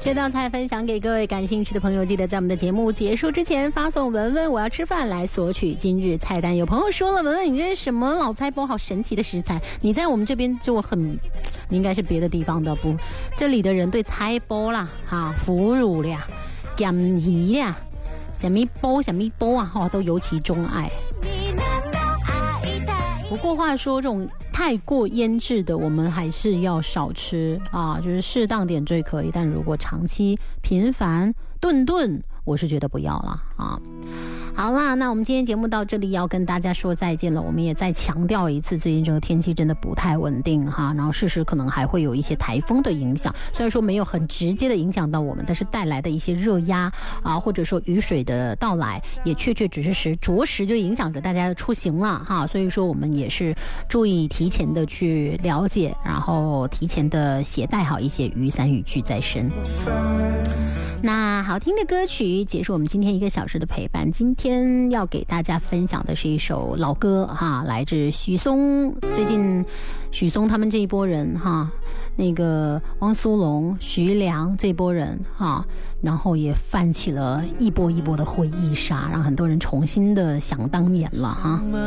这道菜分享给各位感兴趣的朋友，记得在我们的节目结束之前发送文文我要吃饭来索取今日菜单。有朋友说了，文文你这是什么老菜包，好神奇的食材，你在我们这边就你应该是别的地方的不，这里的人对菜包啦腐乳啦咸鱼啦什么包啊都尤其钟爱。不过话说，这种太过腌制的我们还是要少吃啊，就是适当点缀可以，但如果长期频繁顿我是觉得不要了啊。好啦，那我们今天节目到这里要跟大家说再见了。我们也再强调一次，最近这个天气真的不太稳定哈，然后适时可能还会有一些台风的影响，虽然说没有很直接的影响到我们，但是带来的一些热压啊，或者说雨水的到来，也确只是着实就影响着大家的出行了哈。所以说我们也是注意提前的去了解，然后提前的携带好一些雨伞雨具在身。那好听的歌曲结束我们今天1个小时的陪伴。今天要给大家分享的是一首老歌哈，来自许嵩。最近许嵩他们这一波人哈，那个汪苏泷、徐良这波人哈，然后也泛起了一波一波的回忆杀，让很多人重新的想当年了哈。